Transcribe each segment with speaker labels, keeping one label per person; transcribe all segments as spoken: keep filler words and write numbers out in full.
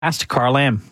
Speaker 1: Ask Carl Lamb.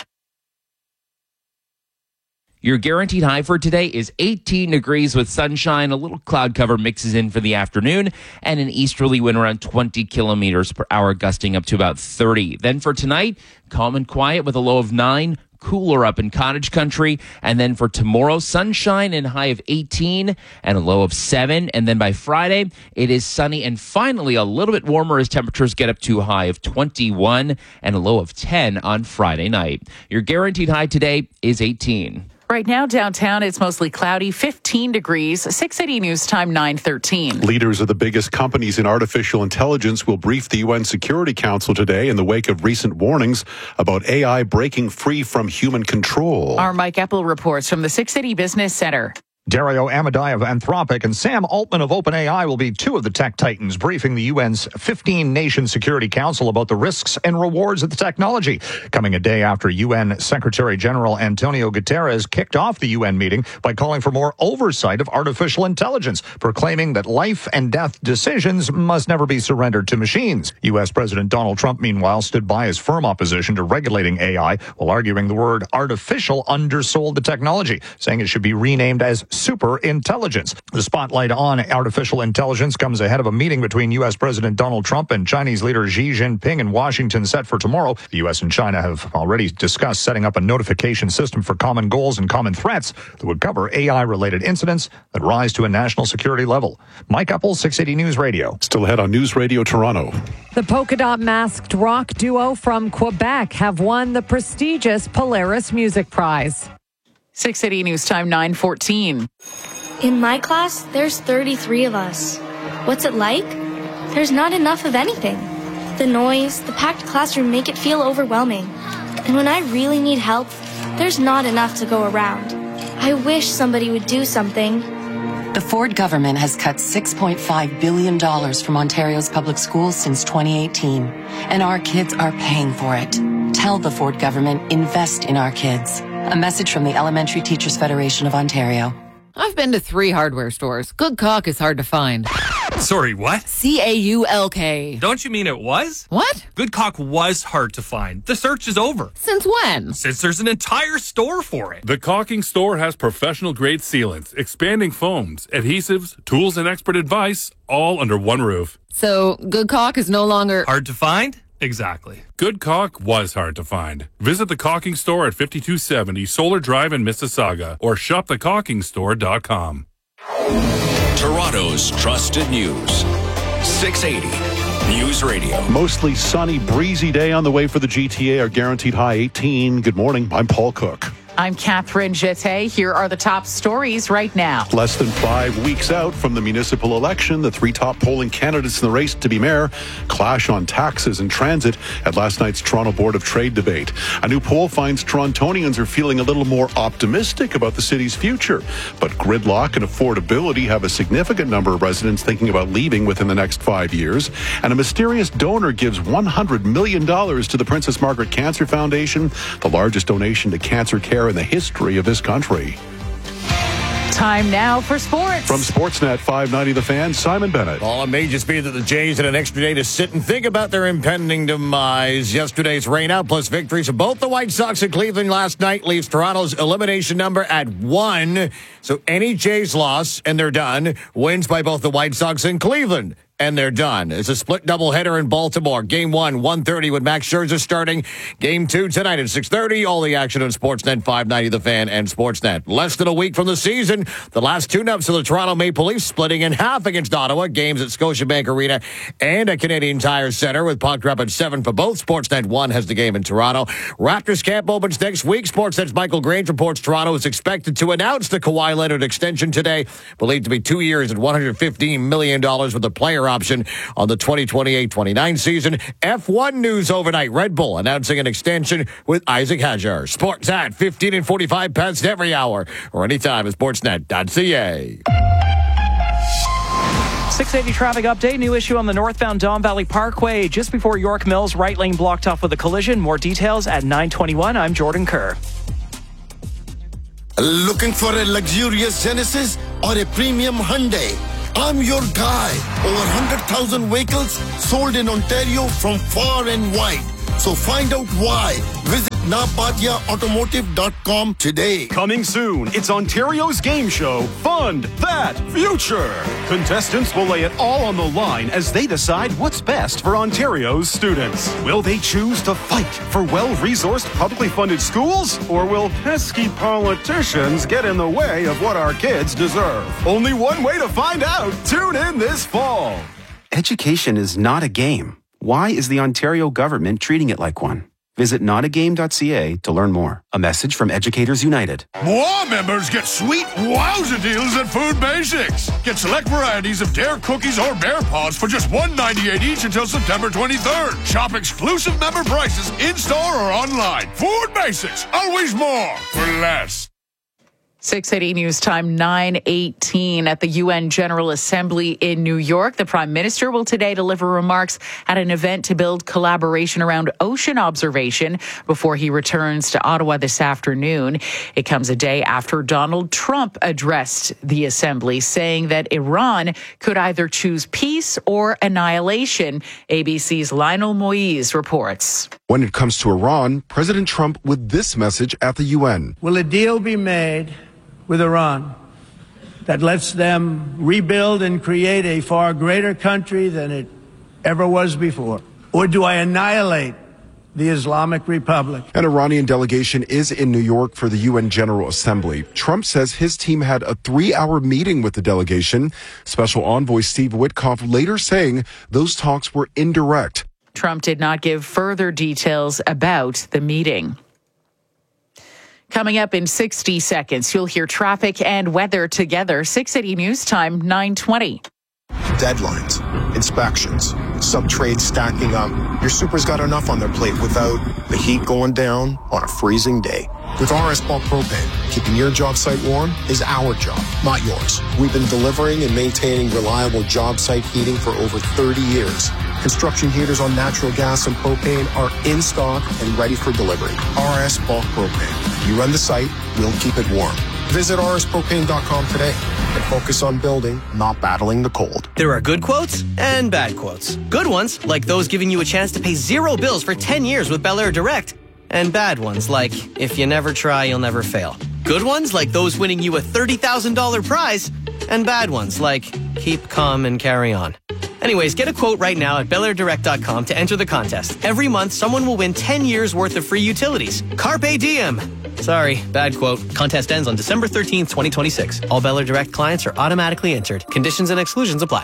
Speaker 2: Your guaranteed high for today is eighteen degrees with sunshine. A little cloud cover mixes in for the afternoon and an easterly wind around twenty kilometers per hour, gusting up to about thirty. Then for tonight, calm and quiet with a low of nine. Cooler up in cottage country. And then for tomorrow, sunshine and high of eighteen and a low of seven. And then by Friday, it is sunny and finally a little bit warmer as temperatures get up to a high of twenty-one and a low of ten on Friday night. Your guaranteed high today is eighteen.
Speaker 3: Right now, downtown, it's mostly cloudy, fifteen degrees, six eighty News Time, nine thirteen.
Speaker 4: Leaders of the biggest companies in artificial intelligence will brief the U N Security Council today in the wake of recent warnings about A I breaking free from human control.
Speaker 3: Our Mike Eppel reports from the six eighty Business Center.
Speaker 5: Dario Amodei of Anthropic and Sam Altman of OpenAI will be two of the tech titans briefing the U N's fifteen-nation Security Council about the risks and rewards of the technology, coming a day after U N Secretary General Antonio Guterres kicked off the U N meeting by calling for more oversight of artificial intelligence, proclaiming that life and death decisions must never be surrendered to machines. U S President Donald Trump, meanwhile, stood by his firm opposition to regulating A I while arguing the word artificial undersold the technology, saying it should be renamed as super intelligence. The spotlight on artificial intelligence comes ahead of a meeting between U S President Donald Trump and Chinese leader Xi Jinping in Washington set for tomorrow. The U S and China have already discussed setting up a notification system for common goals and common threats that would cover A I-related incidents that rise to a national security level. Mike Eppel, six eighty News Radio.
Speaker 4: Still ahead on News Radio Toronto.
Speaker 6: The polka dot masked rock duo from Quebec have won the prestigious Polaris Music Prize.
Speaker 3: six eighty News Time, nine fourteen.
Speaker 7: In my class, there's thirty-three of us. What's it like? There's not enough of anything. The noise, the packed classroom make it feel overwhelming. And when I really need help, there's not enough to go around. I wish somebody would do something.
Speaker 8: The Ford government has cut six point five billion dollars from Ontario's public schools since twenty eighteen, and our kids are paying for it. Tell the Ford government, invest in our kids. A message from the Elementary Teachers Federation of Ontario.
Speaker 9: I've been to three hardware stores. Good caulk is hard to find.
Speaker 10: Sorry, what?
Speaker 9: C A U L K.
Speaker 10: Don't you mean it was?
Speaker 9: What?
Speaker 10: Good caulk was hard to find. The search is over.
Speaker 9: Since when?
Speaker 10: Since there's an entire store for it.
Speaker 11: The Caulking Store has professional-grade sealants, expanding foams, adhesives, tools, and expert advice, all under one roof.
Speaker 9: So, good caulk is no longer...
Speaker 10: hard to find? Exactly.
Speaker 11: Good caulk was hard to find. Visit the Caulking Store at fifty-two seventy Solar Drive in Mississauga or shop the caulking store dot com.
Speaker 12: Toronto's trusted news. six eighty News Radio.
Speaker 4: Mostly sunny, breezy day on the way for the G T A. Our guaranteed high eighteen. Good morning. I'm Paul Cook.
Speaker 3: I'm Catherine Jeté. Here are the top stories right now.
Speaker 4: Less than five weeks out from the municipal election, the three top polling candidates in the race to be mayor clash on taxes and transit at last night's Toronto Board of Trade debate. A new poll finds Torontonians are feeling a little more optimistic about the city's future, but gridlock and affordability have a significant number of residents thinking about leaving within the next five years. And a mysterious donor gives one hundred million dollars to the Princess Margaret Cancer Foundation, the largest donation to cancer care in the history of this country.
Speaker 3: Time now for sports.
Speaker 4: From Sportsnet five ninety The Fan, Simon Bennett.
Speaker 13: All it may just be that the Jays had an extra day to sit and think about their impending demise. Yesterday's rainout plus victories of both the White Sox and Cleveland last night leaves Toronto's elimination number at one. So any Jays loss, and they're done, wins by both the White Sox and Cleveland. And they're done. It's a split doubleheader in Baltimore. Game one, one thirty with Max Scherzer starting. Game two tonight at six thirty. All the action on Sportsnet five ninety The Fan and Sportsnet. Less than a week from the season, the last tune-ups of the Toronto Maple Leafs splitting in half against Ottawa. Games at Scotiabank Arena and at Canadian Tire Center with puck drop at seven for both. Sportsnet one has the game in Toronto. Raptors camp opens next week. Sportsnet's Michael Grange reports Toronto is expected to announce the Kawhi Leonard extension today, believed to be two years and one hundred fifteen million dollars with the player option on the twenty twenty-eight twenty-nine season. F one news overnight. Red Bull announcing an extension with Isaac Hadjar. Sports at fifteen and forty-five past every hour or anytime at sportsnet dot c a.
Speaker 1: six eighty traffic update. New issue on the northbound Don Valley Parkway just before York Mills. Right lane blocked off with a collision. More details at nine twenty-one. I'm Jordan Kerr.
Speaker 14: Looking for a luxurious Genesis or a premium Hyundai? I'm your guy. Over one hundred thousand vehicles sold in Ontario from far and wide. So find out why. Visit napatia automotive dot com today.
Speaker 15: Coming soon, it's Ontario's game show, Fund That Future. Contestants will lay it all on the line as they decide what's best for Ontario's students. Will they choose to fight for well-resourced, publicly funded schools? Or will pesky politicians get in the way of what our kids deserve? Only one way to find out. Tune in this fall.
Speaker 16: Education is not a game. Why is the Ontario government treating it like one? Visit not a game dot c a to learn more. A message from Educators United.
Speaker 17: Moi members get sweet wowza deals at Food Basics. Get select varieties of Dare cookies or Bear Paws for just one dollar and ninety-eight cents each until September twenty-third. Shop exclusive member prices in-store or online. Food Basics, always more for less.
Speaker 3: six eighty News Time, nine eighteen at the U N General Assembly in New York. The Prime Minister will today deliver remarks at an event to build collaboration around ocean observation before he returns to Ottawa this afternoon. It comes a day after Donald Trump addressed the Assembly, saying that Iran could either choose peace or annihilation. A B C's Lionel Moise reports.
Speaker 18: When it comes to Iran, President Trump with this message at the U N.
Speaker 19: Will a deal be made with Iran that lets them rebuild and create a far greater country than it ever was before? Or do I annihilate the Islamic Republic?
Speaker 18: An Iranian delegation is in New York for the U N General Assembly. Trump says his team had a three-hour meeting with the delegation. Special Envoy Steve Witkoff later saying those talks were indirect.
Speaker 3: Trump did not give further details about the meeting. Coming up in sixty seconds, you'll hear traffic and weather together. six eighty News Time, nine twenty.
Speaker 20: Deadlines, inspections, sub-trades stacking up. Your super's got enough on their plate without the heat going down on a freezing day. With R S Bulk Propane, keeping your job site warm is our job, not yours. We've been delivering and maintaining reliable job site heating for over thirty years. Construction heaters on natural gas and propane are in stock and ready for delivery. R S Bulk Propane. You run the site, we'll keep it warm. Visit r s propane dot com today and focus on building, not battling the cold.
Speaker 21: There are good quotes and bad quotes. Good ones, like those giving you a chance to pay zero bills for ten years with Bel Air Direct. And bad ones, like, if you never try, you'll never fail. Good ones, like those winning you a thirty thousand dollars prize. And bad ones, like, keep calm and carry on. Anyways, get a quote right now at bel air direct dot com to enter the contest. Every month, someone will win ten years worth of free utilities. Carpe diem. Sorry, bad quote. Contest ends on December thirteenth, twenty twenty-six. All Bel Air Direct clients are automatically entered. Conditions and exclusions apply.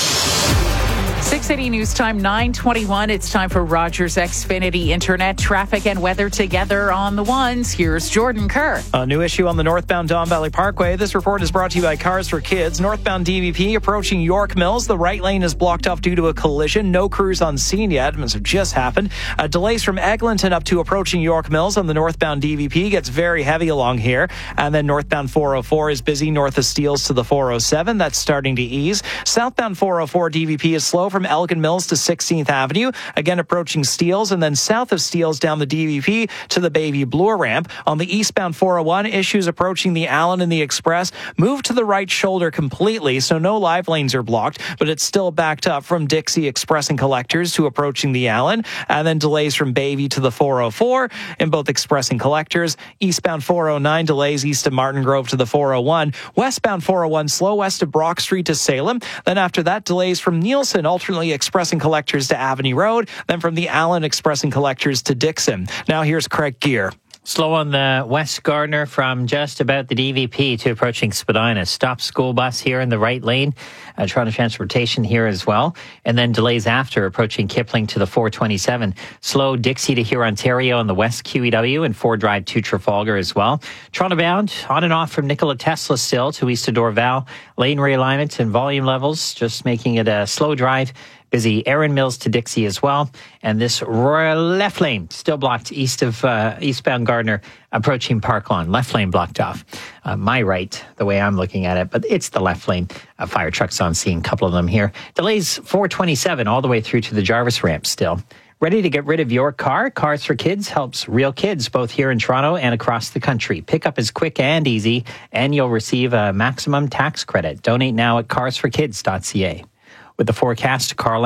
Speaker 3: six eighty News Time, nine twenty-one. It's time for Rogers Xfinity Internet traffic and weather together on the ones. Here's Jordan Kerr.
Speaker 1: A new issue on the northbound Don Valley Parkway. This report is brought to you by Cars for Kids. Northbound D V P approaching York Mills. The right lane is blocked off due to a collision. No crews on scene yet. It must have just happened. Uh, delays from Eglinton up to approaching York Mills on the northbound D V P. Gets very heavy along here. And then northbound four oh four is busy north of Steeles to the four oh seven. That's starting to ease. Southbound four oh four D V P is slow from Elgin Mills to sixteenth Avenue, again approaching Steeles, and then south of Steeles down the D V P to the Bayview Bloor ramp. On the eastbound four oh one, issues approaching the Allen and the Express. Move to the right shoulder completely, so no live lanes are blocked, but it's still backed up from Dixie Express and Collectors to approaching the Allen, and then delays from Bayview to the four oh four in both Express and Collectors. Eastbound four oh nine, delays east of Martin Grove to the four oh one. Westbound four oh one, slow west of Brock Street to Salem. Then after that, delays from Nielsen, alternately Express and Collectors to Avenue Road, then from the Allen Express and Collectors to Dixon. Now here's Craig Gear.
Speaker 22: Slow on the West Gardner from just about the D V P to approaching Spadina. Stop school bus here in the right lane. Uh, Toronto Transportation here as well. And then delays after approaching Kipling to the four twenty-seven. Slow Dixie to here, Ontario on the West Q E W and Ford Drive to Trafalgar as well. Toronto bound on and off from Nikola Tesla still to east of Dorval. Lane realignment and volume levels just making it a slow drive. Busy Erin Mills to Dixie as well. And this Royal left lane still blocked east of uh, eastbound Gardner approaching Park Lawn. Left lane blocked off. Uh, my right, the way I'm looking at it, but it's the left lane. Uh, fire trucks on scene, a couple of them here. Delays four twenty-seven all the way through to the Jarvis ramp still. Ready to get rid of your car? Cars for Kids helps real kids both here in Toronto and across the country. Pickup is quick and easy, and you'll receive a maximum tax credit. Donate now at cars for kids dot c a. With the forecast, Carl Lamb.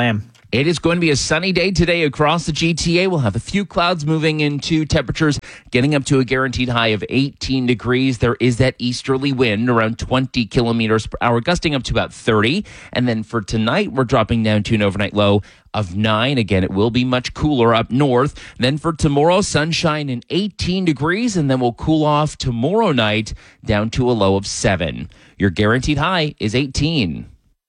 Speaker 2: It is going to be a sunny day today across the G T A. We'll have a few clouds moving into temperatures getting up to a guaranteed high of eighteen degrees. There is that easterly wind around twenty kilometers per hour, gusting up to about thirty. And then for tonight, we're dropping down to an overnight low of nine. Again, it will be much cooler up north. Then for tomorrow, sunshine and eighteen degrees, and then we'll cool off tomorrow night down to a low of seven. Your guaranteed high is eighteen.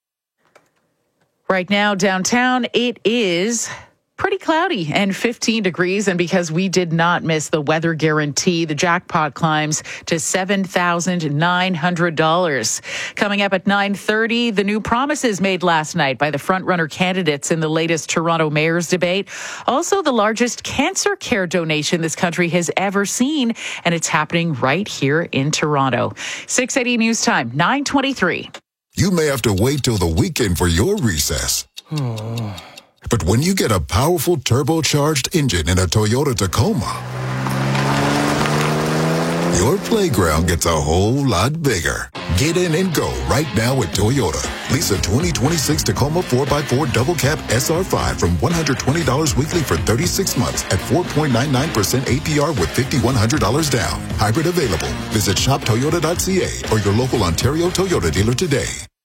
Speaker 3: Right now, downtown, it is pretty cloudy and fifteen degrees. And because we did not miss the weather guarantee, the jackpot climbs to seven thousand nine hundred dollars. Coming up at nine thirty, the new promises made last night by the front-runner candidates in the latest Toronto mayor's debate. Also, the largest cancer care donation this country has ever seen. And it's happening right here in Toronto. six eighty News Time, nine twenty-three.
Speaker 5: You may have to wait till the weekend for your recess. But when you get a powerful turbocharged engine in a Toyota Tacoma, your playground gets a whole lot bigger. Get in and go right now at Toyota. Lease a twenty twenty-six Tacoma four by four Double Cab S R five from one hundred twenty dollars weekly for thirty-six months at four point nine nine percent A P R with five thousand one hundred dollars down. Hybrid available. Visit shop toyota dot c a or your local Ontario Toyota dealer today.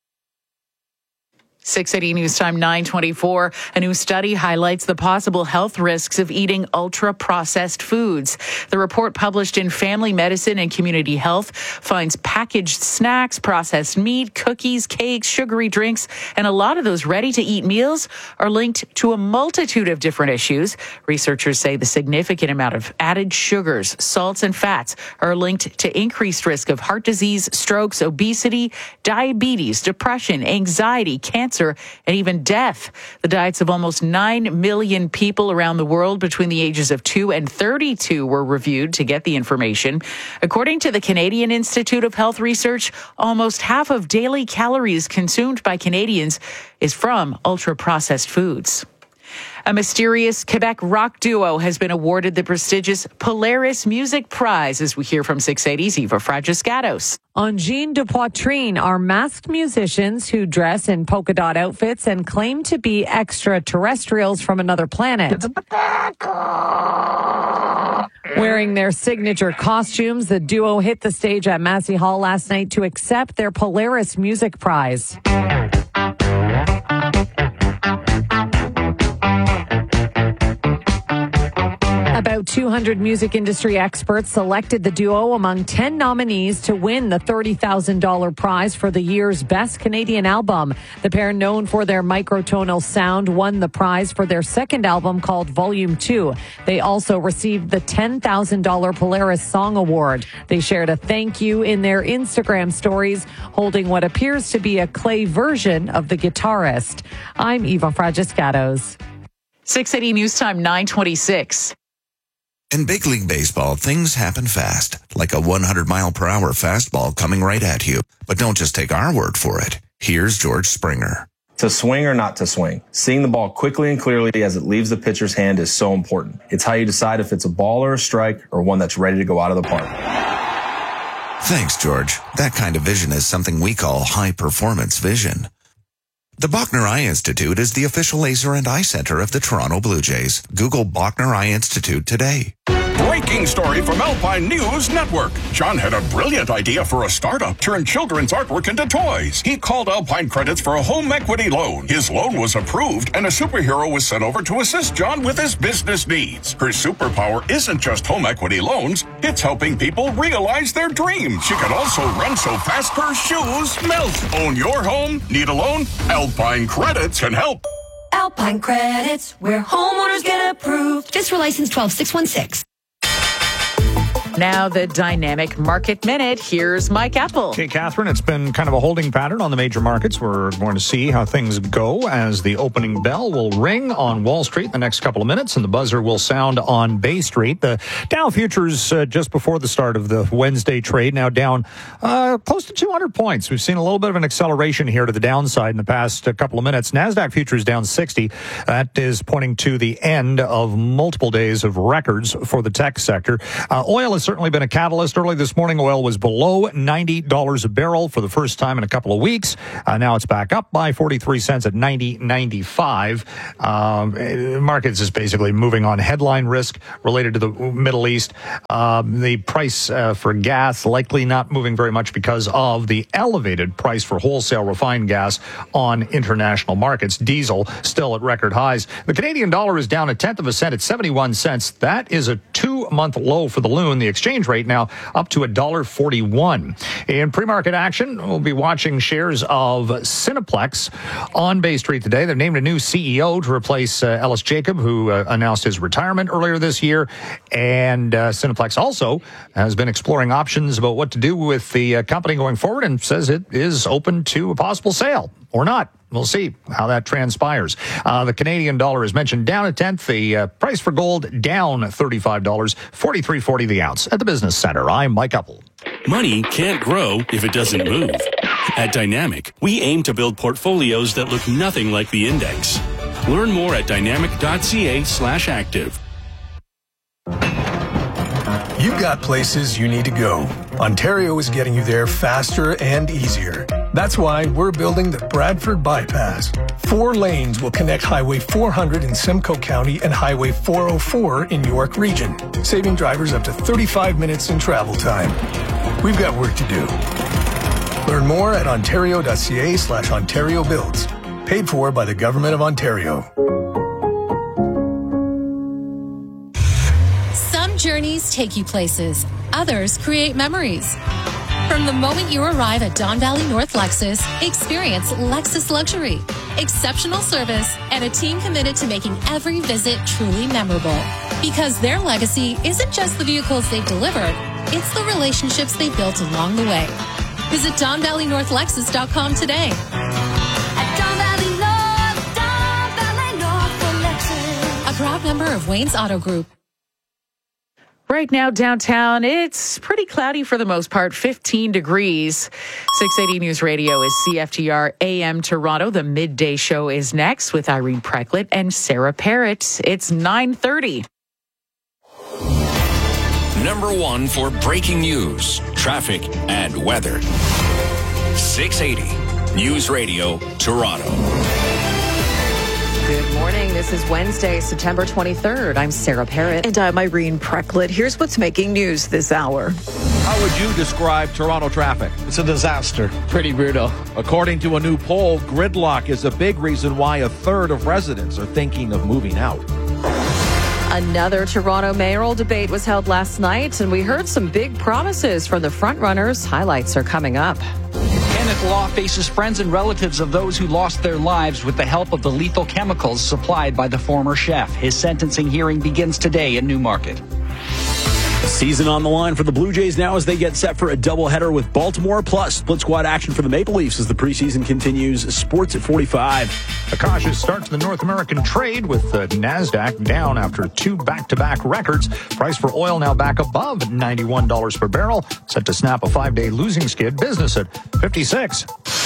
Speaker 3: six eighty News Time, nine twenty-four. A new study highlights the possible health risks of eating ultra-processed foods. The report, published in Family Medicine and Community Health, finds packaged snacks, processed meat, cookies, cakes, sugary drinks, and a lot of those ready-to-eat meals are linked to a multitude of different issues. Researchers say the significant amount of added sugars, salts, and fats are linked to increased risk of heart disease, strokes, obesity, diabetes, depression, anxiety, cancer, and even death. The diets of almost nine million people around the world between the ages of two and thirty-two were reviewed to get the information. According to the Canadian Institute of Health Research, almost half of daily calories consumed by Canadians is from ultra-processed foods. A mysterious Quebec rock duo has been awarded the prestigious Polaris Music Prize, as we hear from six eighty's Eva Fragiscatos.
Speaker 6: Angine de Poitrine are masked musicians who dress in polka dot outfits and claim to be extraterrestrials from another planet. Wearing their signature costumes, the duo hit the stage at Massey Hall last night to accept their Polaris Music Prize. About two hundred music industry experts selected the duo among ten nominees to win the thirty thousand dollars prize for the year's Best Canadian Album. The pair, known for their microtonal sound, won the prize for their second album called Volume two. They also received the ten thousand dollars Polaris Song Award. They shared a thank you in their Instagram stories, holding what appears to be a clay version of the guitarist. I'm Eva Fragiscatos.
Speaker 3: six eighty News Time, nine twenty-six.
Speaker 23: In Big League Baseball, things happen fast, like a one hundred mile per hour fastball coming right at you. But don't just take our word for it. Here's George Springer.
Speaker 24: To swing or not to swing, seeing the ball quickly and clearly as it leaves the pitcher's hand is so important. It's how you decide if it's a ball or a strike or one that's ready to go out of the park.
Speaker 23: Thanks, George. That kind of vision is something we call high-performance vision. The Bachner Eye Institute is the official laser and eye center of the Toronto Blue Jays. Google Bachner Eye Institute today.
Speaker 12: Breaking story from Alpine News Network. John had a brilliant idea for a startup, turn children's artwork into toys. He called Alpine Credits for a home equity loan. His loan was approved, and a superhero was sent over to assist John with his business needs. Her superpower isn't just home equity loans, it's helping people realize their dreams. She can also run so fast her shoes melt. Own your home? Need a loan? Alpine Credits can help.
Speaker 25: Alpine Credits, where homeowners get approved. Fiscal license twelve six one six.
Speaker 3: Now the Dynamic Market Minute. Here's Mike Apple.
Speaker 26: Okay, Catherine, it's been kind of a holding pattern on the major markets. We're going to see how things go as the opening bell will ring on Wall Street in the next couple of minutes, and the buzzer will sound on Bay Street. The Dow futures uh, just before the start of the Wednesday trade now down uh, close to two hundred points. We've seen a little bit of an acceleration here to the downside in the past uh, couple of minutes. NASDAQ futures down sixty. That is pointing to the end of multiple days of records for the tech sector. Uh, oil is certainly been a catalyst. Early this morning, oil was below ninety dollars a barrel for the first time in a couple of weeks. Uh, now it's back up by forty-three cents at ninety ninety-five. Um, markets is basically moving on headline risk related to the Middle East. Um, the price uh, for gas likely not moving very much because of the elevated price for wholesale refined gas on international markets. Diesel still at record highs. The Canadian dollar is down a tenth of a cent at seventy-one cents. That is a two-month low for the loon. The exchange rate now up to one dollar forty-one. In pre-market action, we'll be watching shares of Cineplex on Bay Street today. They've named a new C E O to replace uh, Ellis Jacob, who uh, announced his retirement earlier this year. And uh, Cineplex also has been exploring options about what to do with the uh, company going forward and says it is open to a possible sale or not. We'll see how that transpires. Uh, the Canadian dollar is mentioned down a tenth. The uh, price for gold down thirty-five dollars, forty-three forty the ounce. At the Business Center, I'm Mike Uppel.
Speaker 4: Money can't grow if it doesn't move. At Dynamic, we aim to build portfolios that look nothing like the index. Learn more at dynamic.ca slash active.
Speaker 7: You've got places you need to go. Ontario is getting you there faster and easier. That's why we're building the Bradford Bypass. Four lanes will connect Highway four hundred in Simcoe County and Highway four oh four in York Region, saving drivers up to thirty-five minutes in travel time. We've got work to do. Learn more at ontario.ca slash Ontario Builds. Paid for by the Government of Ontario.
Speaker 8: Some journeys take you places. Others create memories. From the moment you arrive at Don Valley North Lexus, experience Lexus Luxury. Exceptional service and a team committed to making every visit truly memorable. Because their legacy isn't just the vehicles they've delivered, it's the relationships they built along the way. Visit don valley north lexus dot com today.
Speaker 25: At Don Valley North, Don Valley North for Lexus.
Speaker 8: A proud member of Wayne's Auto Group.
Speaker 3: Right now, downtown, it's pretty cloudy for the most part, fifteen degrees. six eighty News Radio is C F T R A M Toronto. The midday show is next with Irene Precklett and Sarah Parrott. It's nine thirty.
Speaker 9: Number one for breaking news, traffic, and weather. six eighty News Radio, Toronto.
Speaker 10: Good morning. This is Wednesday, September twenty-third. I'm Sarah Parrott.
Speaker 11: And I'm Irene Precklett. Here's what's making news this hour.
Speaker 27: How would you describe Toronto traffic?
Speaker 28: It's a disaster.
Speaker 27: Pretty brutal. According to a new poll, gridlock is a big reason why a third of residents are thinking of moving out.
Speaker 10: Another Toronto mayoral debate was held last night, and we heard some big promises from the frontrunners. Highlights are coming up.
Speaker 29: Kenneth Law faces friends and relatives of those who lost their lives with the help of the lethal chemicals supplied by the former chef. His sentencing hearing begins today in Newmarket.
Speaker 30: Season on the line for the Blue Jays now as they get set for a doubleheader with Baltimore, plus split squad action for the Maple Leafs as the preseason continues. Sports at forty-five.
Speaker 26: A cautious start to the North American trade with the NASDAQ down after two back-to-back records. Price for oil now back above ninety-one dollars per barrel. Set to snap a five-day losing skid. Business at fifty-six.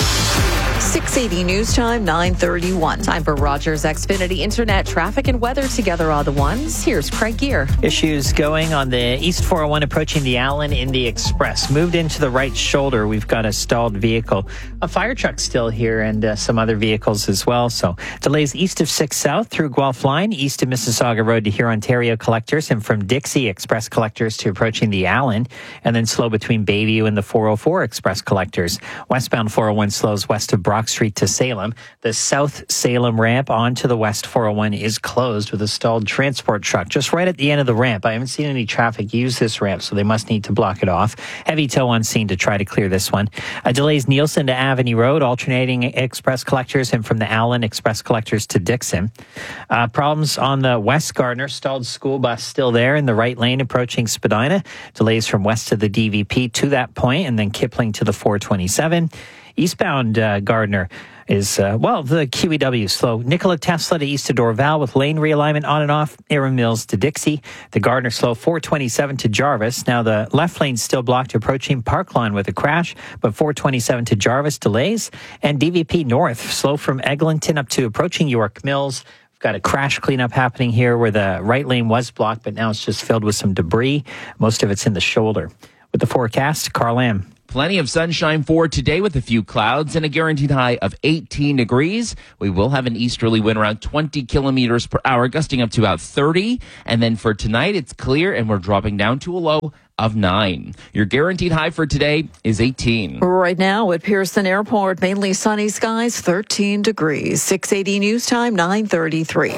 Speaker 10: six eighty News Time, nine thirty-one. Time for Rogers Xfinity Internet traffic and weather together on the ones. Here's Craig Gear.
Speaker 22: Issues going on the East four oh one approaching the Allen in the Express. Moved into the right shoulder. We've got a stalled vehicle. A fire truck still here and uh, some other vehicles as well. So delays east of six South through Guelph Line, east of Mississauga Road to Hurontario collectors, and from Dixie Express collectors to approaching the Allen, and then slow between Bayview and the four oh four Express collectors. Westbound four oh one slows west of Brock Street to Salem. The South Salem ramp onto the West four oh one is closed with a stalled transport truck just right at the end of the ramp. I haven't seen any traffic use this ramp, so they must need to block it off. Heavy tow on scene to try to clear this one. Uh, delays Nielsen to Avenue Road, alternating express collectors, and from the Allen express collectors to Dixon. Uh, problems on the West Gardner, stalled school bus still there in the right lane approaching Spadina. Delays from west to the D V P to that point, and then Kipling to the four twenty-seven. Eastbound uh, Gardner is, uh, well, the Q E W slow. Nikola Tesla to east of Dorval with lane realignment on and off. Aaron Mills to Dixie. The Gardner slow four twenty-seven to Jarvis. Now the left lane still blocked approaching Parkline with a crash, but four twenty-seven to Jarvis delays. And D V P North slow from Eglinton up to approaching York Mills. Got a crash cleanup happening here where the right lane was blocked, but now it's just filled with some debris. Most of it's in the shoulder. With the forecast, Carl Lam.
Speaker 2: Plenty of sunshine for today with a few clouds and a guaranteed high of eighteen degrees. We will have an easterly wind around twenty kilometers per hour, gusting up to about thirty. And then for tonight, it's clear and we're dropping down to a low of nine. Your guaranteed high for today is eighteen.
Speaker 11: Right now at Pearson Airport, mainly sunny skies, thirteen degrees. six eighty News Time, nine thirty-three.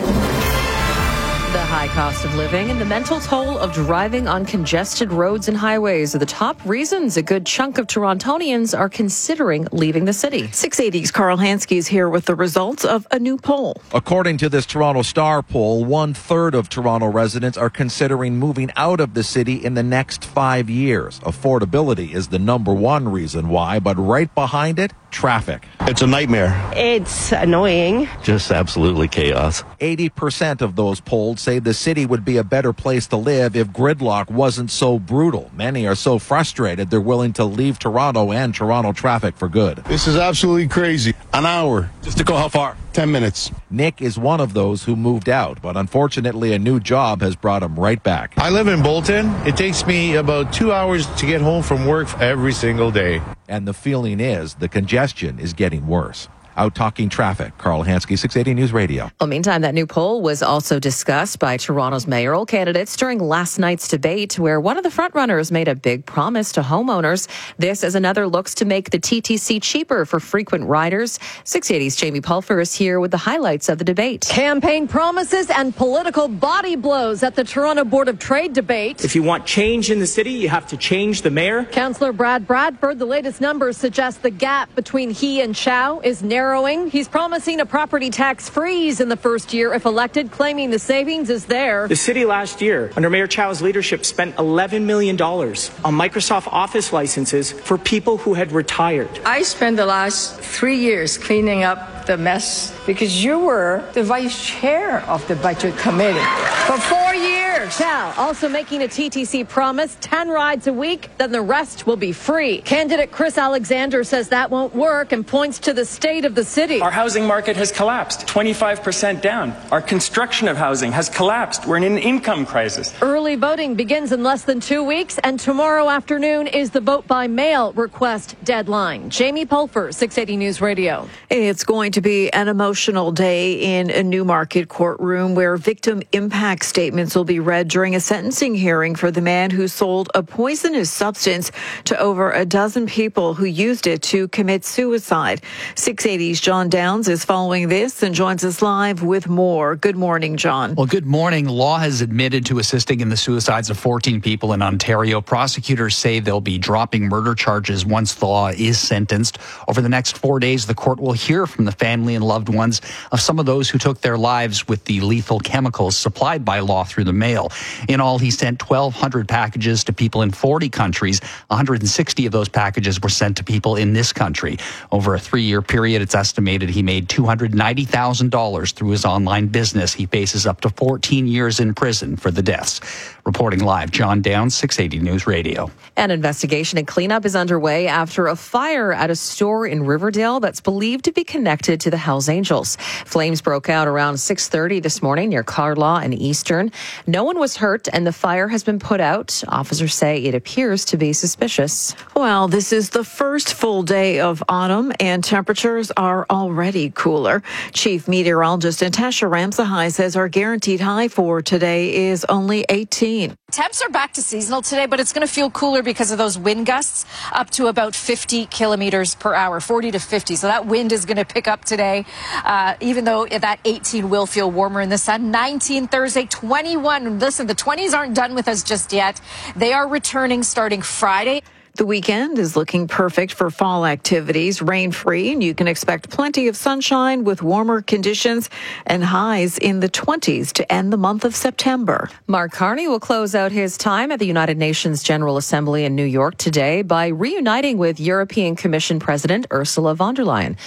Speaker 10: The high cost of living and the mental toll of driving on congested roads and highways are the top reasons a good chunk of Torontonians are considering leaving the city.
Speaker 11: six eighty's Carl Hansky is here with the results of a new poll.
Speaker 27: According to this Toronto Star poll, one third of Toronto residents are considering moving out of the city in the next five years. Affordability is the number one reason why, but right behind it, traffic.
Speaker 13: It's a nightmare.
Speaker 14: It's annoying.
Speaker 13: Just absolutely chaos.
Speaker 27: eighty percent of those polled say the city would be a better place to live if gridlock wasn't so brutal. Many are so frustrated they're willing to leave Toronto and Toronto traffic for good.
Speaker 13: This is absolutely crazy. An hour. Just to go how far? Ten minutes.
Speaker 27: Nick is one of those who moved out, but unfortunately a new job has brought him right back.
Speaker 13: I live in Bolton. It takes me about two hours to get home from work every single day.
Speaker 27: And the feeling is the congestion is getting worse. Out talking traffic, Carl Hansky, six eighty News Radio.
Speaker 10: Well, meantime, that new poll was also discussed by Toronto's mayoral candidates during last night's debate, where one of the frontrunners made a big promise to homeowners. This as another looks to make the T T C cheaper for frequent riders. six eighty's Jamie Pulfer is here with the highlights of the debate.
Speaker 6: Campaign promises and political body blows at the Toronto Board of Trade debate.
Speaker 15: If you want change in the city, you have to change the mayor.
Speaker 6: Councillor Brad Bradford, the latest numbers suggest the gap between he and Chow is narrowing. He's promising a property tax freeze in the first year if elected, claiming the savings is there.
Speaker 15: The city last year, under Mayor Chow's leadership, spent eleven million dollars on Microsoft Office licenses for people who had retired.
Speaker 16: I spent the last three years cleaning up the mess because you were the vice chair of the budget committee for four years.
Speaker 6: Chow also making a T T C promise, ten rides a week, then the rest will be free. Candidate Chris Alexander says that won't work and points to the state of the city.
Speaker 15: Our housing market has collapsed, twenty-five percent down. Our construction of housing has collapsed. We're in an income crisis.
Speaker 6: Early voting begins in less than two weeks, and tomorrow afternoon is the vote by mail request deadline. Jamie Pulfer, six eighty News Radio.
Speaker 11: It's going to be an emotional day in a Newmarket courtroom where victim impact statements will be read during a sentencing hearing for the man who sold a poisonous substance to over a dozen people who used it to commit suicide. six eighty's John Downs is following this and joins us live with more. Good morning, John.
Speaker 17: Well, good morning. Law has admitted to assisting in the suicides of fourteen people in Ontario. Prosecutors say they'll be dropping murder charges once the law is sentenced. Over the next four days, the court will hear from the family and loved ones of some of those who took their lives with the lethal chemicals supplied by Law through the mail. In all, he sent twelve hundred packages to people in forty countries. one hundred sixty of those packages were sent to people in this country. Over a three-year period, it's estimated he made two hundred ninety thousand dollars through his online business. He faces up to fourteen years in prison for the deaths. Reporting live, John Downs, six eighty News Radio.
Speaker 10: An investigation and cleanup is underway after a fire at a store in Riverdale that's believed to be connected to the Hells Angels. Flames broke out around six thirty this morning near Carlaw and Eastern. No one was hurt and the fire has been put out. Officers say it appears to be suspicious.
Speaker 11: Well, this is the first full day of autumn and temperatures are already cooler. Chief Meteorologist Natasha Ramsahai says our guaranteed high for today is only eighteen.
Speaker 18: Temps are back to seasonal today, but it's going to feel cooler because of those wind gusts up to about fifty kilometers per hour, forty to fifty. So that wind is going to pick up today, uh, even though that eighteen will feel warmer in the sun. nineteen Thursday, twenty-one. Listen, the twenties aren't done with us just yet. They are returning starting Friday.
Speaker 11: The weekend is looking perfect for fall activities, rain-free, and you can expect plenty of sunshine with warmer conditions and highs in the twenties to end the month of September.
Speaker 10: Mark Carney will close out his time at the United Nations General Assembly in New York today by reuniting with European Commission President Ursula von der Leyen.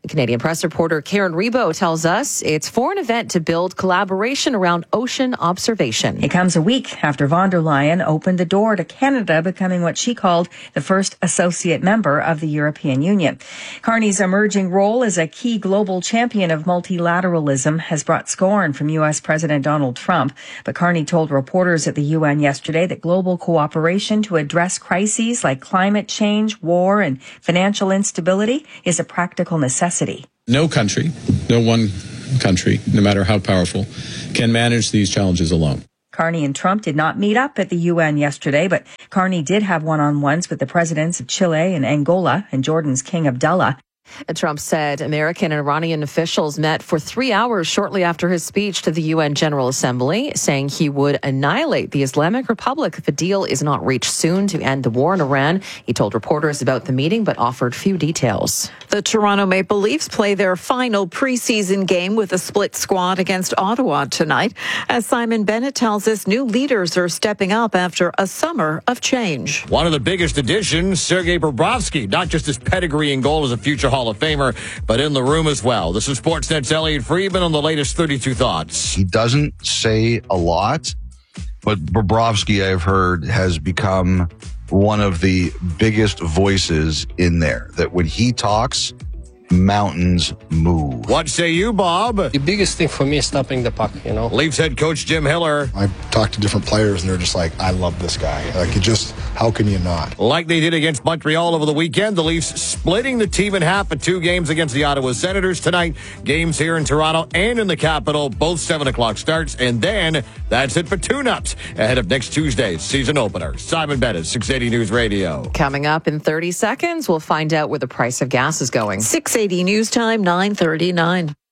Speaker 10: Canadian press reporter Karen Rebo tells us it's for an event to build collaboration around ocean observation.
Speaker 1: It comes a week after von der Leyen opened the door to Canada becoming what she called the first associate member of the European Union. Carney's emerging role as a key global champion of multilateralism has brought scorn from U S President Donald Trump. But Carney told reporters at the U N yesterday that global cooperation to address crises like climate change, war, and financial instability is a practical necessity.
Speaker 4: No country, no one country, no matter how powerful, can manage these challenges alone.
Speaker 1: Carney and Trump did not meet up at the U N yesterday, but Carney did have one-on-ones with the presidents of Chile and Angola and Jordan's King Abdullah.
Speaker 10: Trump said American and Iranian officials met for three hours shortly after his speech to the U N General Assembly, saying he would annihilate the Islamic Republic if a deal is not reached soon to end the war in Iran. He told reporters about the meeting, but offered few details.
Speaker 11: The Toronto Maple Leafs play their final preseason game with a split squad against Ottawa tonight. As Simon Bennett tells us, new leaders are stepping up after a summer of change.
Speaker 5: One of the biggest additions, Sergei Bobrovsky, not just his pedigree in goal as a future Hall of Famer, but in the room as well. This is Sportsnet's Elliot Friedman on the latest thirty-two Thoughts.
Speaker 12: He doesn't say a lot, but Bobrovsky, I've heard, has become one of the biggest voices in there. That when he talks, mountains move.
Speaker 5: What say you, Bob?
Speaker 19: The biggest thing for me is stopping the puck, you know.
Speaker 5: Leafs head coach Jim Hiller.
Speaker 20: I talked to different players and they're just like, I love this guy. Like, it just, how can you not?
Speaker 5: Like they did against Montreal over the weekend, the Leafs splitting the team in half at two games against the Ottawa Senators tonight. Games here in Toronto and in the capital, both seven o'clock starts. And then that's it for Tune-Ups ahead of next Tuesday's season opener. Simon Bennett, six eighty News Radio.
Speaker 10: Coming up in thirty seconds, we'll find out where the price of gas is going.
Speaker 11: six eighty News Time, nine thirty-nine.